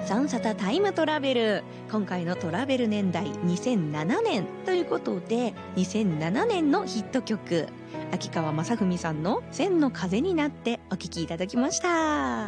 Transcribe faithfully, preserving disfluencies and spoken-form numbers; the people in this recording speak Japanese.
サンサタタイムトラベル。今回のトラベル年代にせんななねんということで、にせんななねんのヒット曲、秋川雅史さんの千の風になってお聴きいただきました。